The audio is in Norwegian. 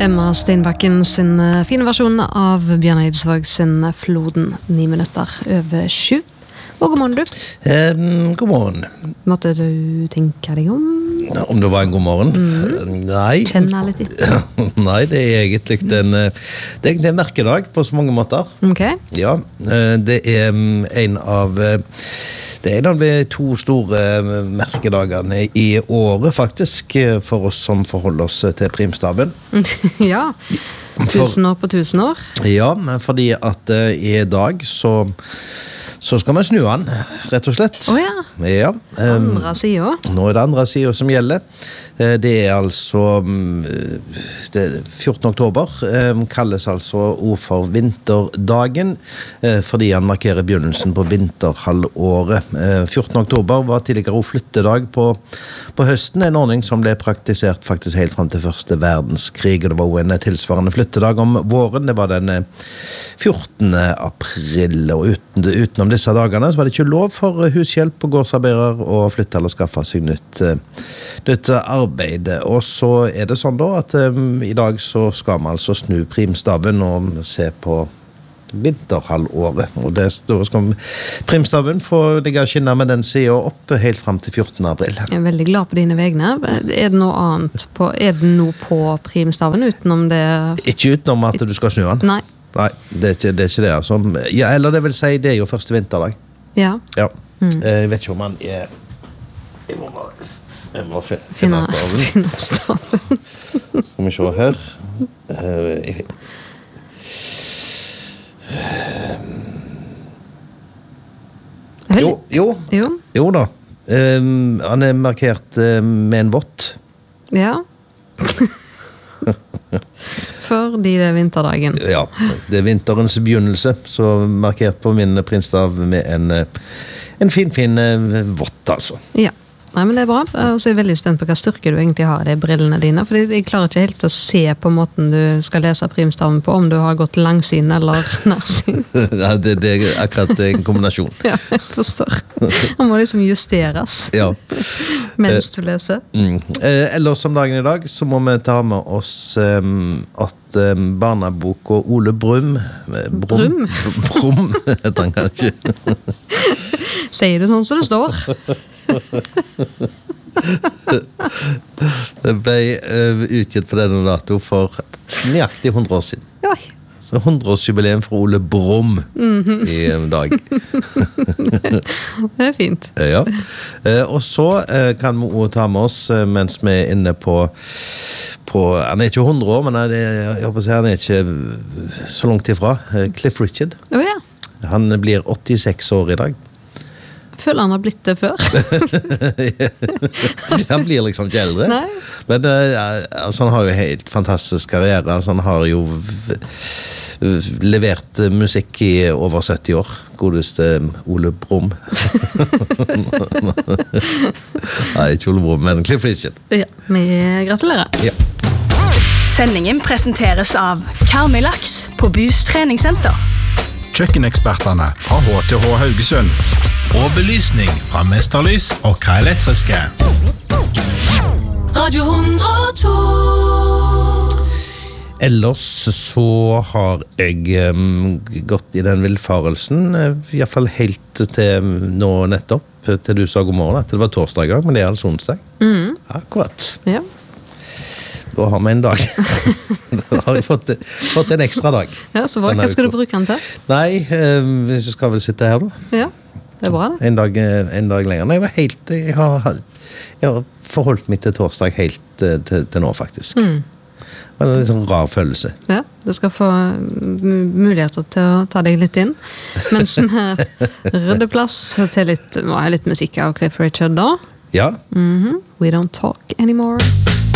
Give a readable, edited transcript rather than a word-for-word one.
Emma Steinbakken sin fine versjon av Bjørn Eidsvåg sin Floden, 9 minutter over 7. Og god morgen, du. God morgen. Måtte du tenke deg om? Om det var en god morgen? Nei. Kjenne litt etter? Nei, det er egentlig en merkedag på så mange måter. Ok. Ja, det er en av de to store merkedagene i året, faktisk, for oss som forholder oss til primstaven. Ja, 1000 år på 1000 år. Ja, fordi at i dag så skal vi snu den, rett og slett. Åja, ja. Andre siden. Nå er det andre siden som gjelder. Det er altså 14. oktober, kalles altså ord for vinterdagen, fordi han markerer begynnelsen på vinterhalvåret. 14. oktober var tidligere også flyttedag på høsten, en ordning som ble praktisert faktisk helt frem til første verdenskrig, og det var også en tilsvarende flyttedag om våren. Det var den 14. april, og utenom disse dagene så var det ikke lov for hushjelp og gårdsarbeider å flytte eller skaffe seg nytt arbeid. Og så er det sånn da at i dag så skal man altså snu primstaven og se på vinterhalvåret. Og da skal primstaven få ligge og skinne med den siden opp helt frem til 14. april. Jeg er veldig glad på dine vegne. Er det noe annet på primstaven utenom det? Ikke utenom at du skal snu den. Nei. Nei, det er ikke det. Altså. Ja, eller det vil si, det er jo første vinterdag. Ja. Ja. Jeg vet ikke om han er... Jeg må finne staven. Skal vi se her. Jo da. Han er markert med en vått. Ja. Fordi det er vinterdagen. Ja, det er vinterens begynnelse, så markert på min primstav med en fin vått, altså. Ja. Nei, men det er bra. Og så er jeg veldig spent på hva styrke du egentlig har i de brillene dine, for jeg klarer ikke helt å se på måten du skal lese primstaven på, om du har gått langsyn eller nærsyn. Ja, det er akkurat en kombinasjon. Ja, jeg forstår. Han må liksom justeres. Ja. Mens du leser. Ellers om dagen i dag så må vi ta med oss at barnebok og Ole Brumm heter han kanskje. Sier det sånn som det står. Det ble utgitt på denne dato for nøyaktig 100 år siden. Oi. Så 100-årsjubileum for Ole Brumm i dag. Det er fint. Ja. Og så kan vi også ta med oss, mens vi er inne på han er ikke 100 år, men jeg håper å si han er ikke så langt ifra. Cliff Richard. Ja. Han blir 86 år i dag. Føler han har blitt det før. Han blir liksom ikke eldre. Nei. Men altså, han har jo helt fantastisk karriere. Altså, han har jo levert musikk i over 70 år. Godeste Ole Brumm. Nei, ikke Ole Brumm, men Cliff Richard. Ja, vi gratulerer. Ja. Sendingen presenteres av Karmøy Laks på Bus treningssenter. Kjøkkenekspertene fra HTH Haugesund. Og belysning fra Mesterlys og K-Elektriske. Radio 102. Ellers så har jeg gått i den villfarelsen, i hvert fall helt til nå nettopp, til du sa god morgen, at det var torsdag i dag, men det er altså onsdag. Akkurat. Ja. Da har vi en dag. Da har jeg fått en ekstra dag. Ja, så bra. Hva skal du bruke den til? Nei, vi skal vel sitte her da. Ja, det er bra det. En dag lenger. Nei, jeg har forholdt meg til torsdag helt til nå, faktisk. Det var en litt sånn rar følelse. Ja, du skal få muligheter til å ta deg litt inn. Mens vi rydder plass til litt musikk av Cliff Richard da. Ja. We don't talk anymore.